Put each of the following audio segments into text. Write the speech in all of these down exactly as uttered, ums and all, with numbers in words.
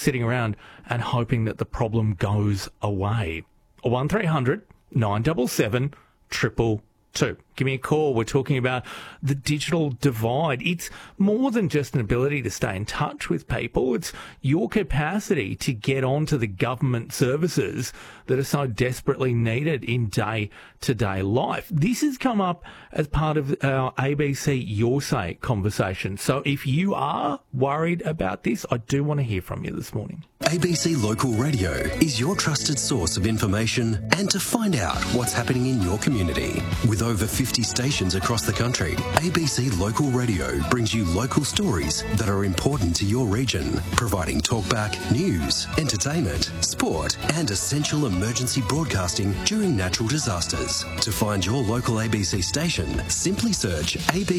sitting around and hoping that the problem goes away. one three hundred nine seven seven triple two. Give me a call. We're talking about the digital divide. It's more than just an ability to stay in touch with people. It's your capacity to get onto the government services that are so desperately needed in day-to-day life. This has come up as part of our A B C Your Say conversation. So if you are worried about this, I do want to hear from you this morning. A B C Local Radio is your trusted source of information and to find out what's happening in your community. With over fifty stations across the country, A B C Local Radio brings you local stories that are important to your region, providing talkback, news, entertainment, sport and essential emergency broadcasting during natural disasters. To find your local A B C station, simply search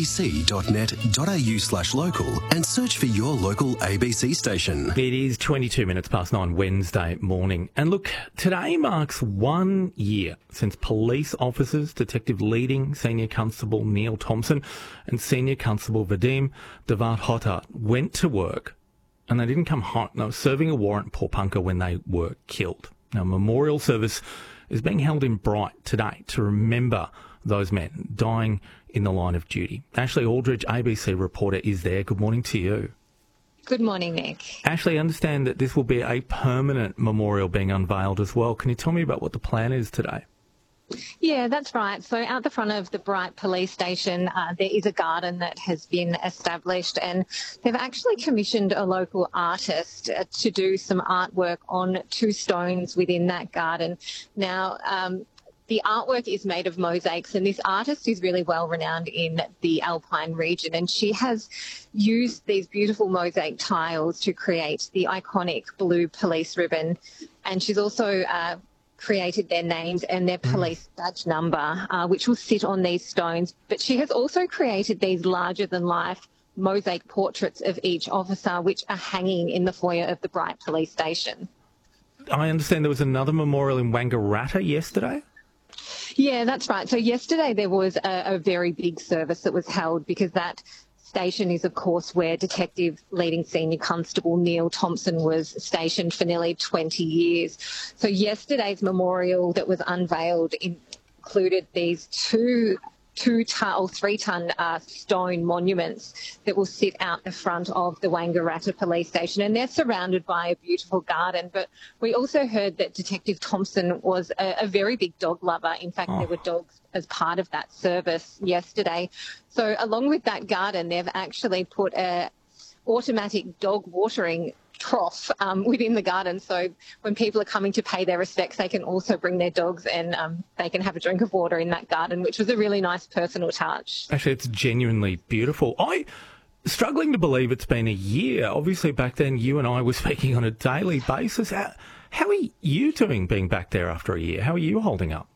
abc.net.au slash local and search for your local A B C station. It is twenty-two minutes past nine Wednesday morning. And look, today marks one year since police officers, Detective Leading Senior Constable Neil Thompson and Senior Constable Vadim Devat-Hotar went to work and they didn't come home. They were serving a warrant in Paulpunka when they were killed. Now, memorial service is being held in Bright today to remember those men dying in the line of duty. Ashley Aldridge, A B C reporter, is there. Good morning to you. Good morning, Nick. Ashley, I understand that this will be a permanent memorial being unveiled as well. Can you tell me about what the plan is today? Yeah, that's right. So out the front of the Bright Police Station, uh, there is a garden that has been established, and they've actually commissioned a local artist uh, to do some artwork on two stones within that garden. Now, um, the artwork is made of mosaics, and this artist is really well renowned in the Alpine region, and she has used these beautiful mosaic tiles to create the iconic blue police ribbon, and she's also uh, created their names and their police badge number, uh, which will sit on these stones. But she has also created these larger-than-life mosaic portraits of each officer, which are hanging in the foyer of the Bright Police Station. I understand there was another memorial in Wangaratta yesterday? Yeah, that's right. So yesterday there was a, a very big service that was held because that station is, of course, where Detective Leading Senior Constable Neil Thompson was stationed for nearly twenty years. So yesterday's memorial that was unveiled included these two two ton or three ton uh, stone monuments that will sit out the front of the Wangaratta Police Station, and they're surrounded by a beautiful garden. But we also heard that Detective Thompson was a, a very big dog lover. In fact, oh. there were dogs as part of that service yesterday. So along with that garden, they've actually put a automatic dog watering trough um, within the garden, so when people are coming to pay their respects, they can also bring their dogs and um, they can have a drink of water in that garden, which was a really nice personal touch. Actually, it's genuinely beautiful. I struggling to believe it's been a year. Obviously, back then you and I were speaking on a daily basis. How, how are you doing being back there after a year? How are you holding up?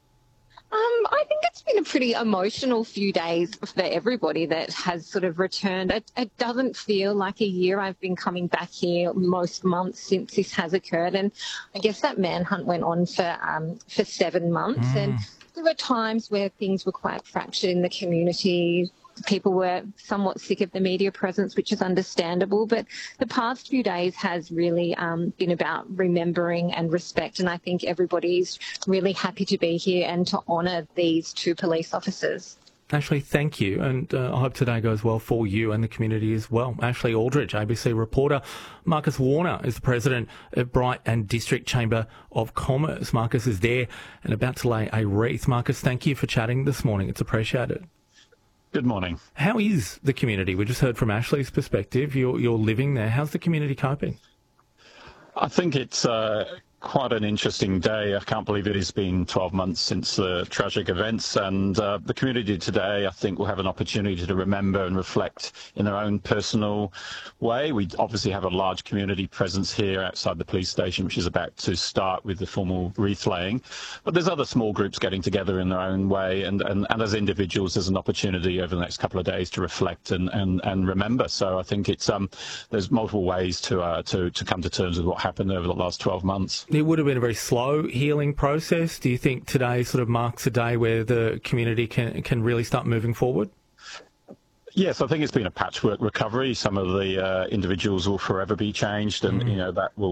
Um, I think it's been a pretty emotional few days for everybody that has sort of returned. It, it doesn't feel like a year. I've been coming back here most months since this has occurred, and I guess that manhunt went on for um, for seven months. Mm. And there were times where things were quite fractured in the community. People were somewhat sick of the media presence, which is understandable. But the past few days has really um, been about remembering and respect. And I think everybody's really happy to be here and to honour these two police officers. Ashley, thank you. And uh, I hope today goes well for you and the community as well. Ashley Aldridge, A B C reporter. Marcus Warner is the president of Bright and District Chamber of Commerce. Marcus is there and about to lay a wreath. Marcus, thank you for chatting this morning. It's appreciated. Good morning. How is the community? We just heard from Ashley's perspective. You're, you're living there. How's the community coping? I think it's uh, quite an interesting day. I can't believe it has been twelve months since the tragic events, and uh, the community today, I think, will have an opportunity to remember and reflect in their own personal way. We obviously have a large community presence here outside the police station, which is about to start with the formal wreath laying. But there's other small groups getting together in their own way, and, and, and as individuals, there's an opportunity over the next couple of days to reflect and, and, and remember. So I think it's um, there's multiple ways to, uh, to, to come to terms with what happened over the last twelve months. It would have been a very slow healing process. Do you think today sort of marks a day where the community can can really start moving forward? Yes, I think it's been a patchwork recovery. Some of the uh, individuals will forever be changed, and mm. you know that will